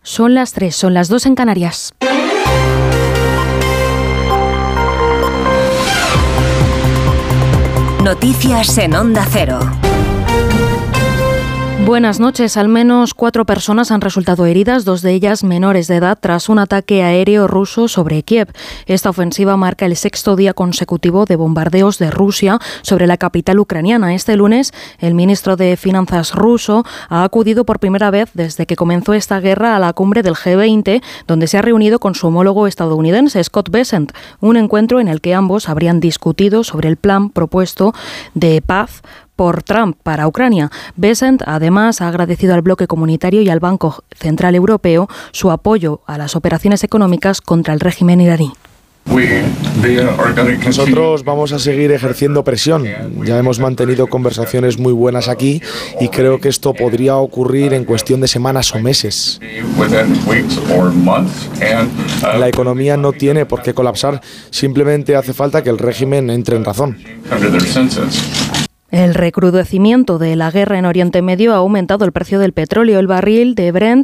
Son las 3, son las 2 en Canarias. Noticias en Onda Cero. Buenas noches. Al menos 4 personas han resultado heridas, 2 de ellas menores de edad, tras un ataque aéreo ruso sobre Kiev. Esta ofensiva marca el 6º día consecutivo de bombardeos de Rusia sobre la capital ucraniana. Este lunes, el ministro de Finanzas ruso ha acudido por primera vez desde que comenzó esta guerra a la cumbre del G20, donde se ha reunido con su homólogo estadounidense, Scott Bessent, un encuentro en el que ambos habrían discutido sobre el plan propuesto de paz por Trump para Ucrania. Bessent además ha agradecido al bloque comunitario y al Banco Central Europeo su apoyo a las operaciones económicas contra el régimen iraní. Nosotros vamos a seguir ejerciendo presión. Ya hemos mantenido conversaciones muy buenas aquí y creo que esto podría ocurrir en cuestión de semanas o meses. La economía no tiene por qué colapsar, simplemente hace falta que el régimen entre en razón. El recrudecimiento de la guerra en Oriente Medio ha aumentado el precio del petróleo. El barril de Brent